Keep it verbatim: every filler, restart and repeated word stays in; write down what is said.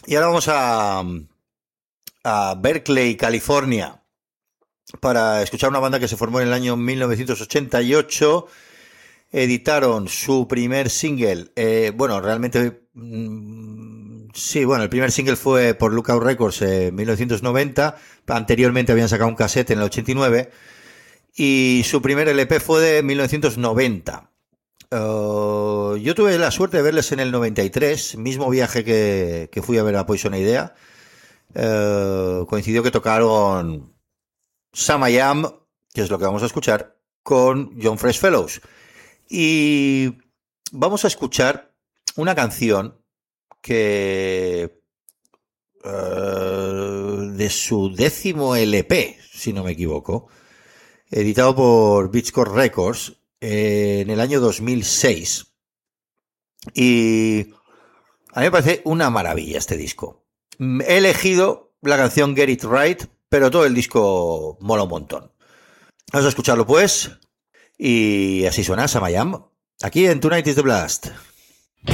Y ahora vamos a, a Berkeley, California, para escuchar una banda que se formó en el año mil novecientos ochenta y ocho. Editaron su primer single. Eh, bueno, realmente... Mmm, sí, bueno, el primer single fue por Lookout Records en mil novecientos noventa. Anteriormente habían sacado un cassette en el ochenta y nueve. Y su primer L P fue de mil novecientos noventa. Uh, yo tuve la suerte de verles en el noventa y tres, mismo viaje que, que fui a ver a Poison Idea. Uh, coincidió que tocaron Sam I Am, que es lo que vamos a escuchar, con John Fresh Fellows. Y vamos a escuchar una canción que uh, de su décimo L P, si no me equivoco, editado por Beachcore Records eh, en el año dos mil seis. Y a mí me parece una maravilla este disco. He elegido la canción Get It Right, pero todo el disco mola un montón. Vamos a escucharlo pues. Y así suena Sam I Am, aquí en Tonight is the Blast.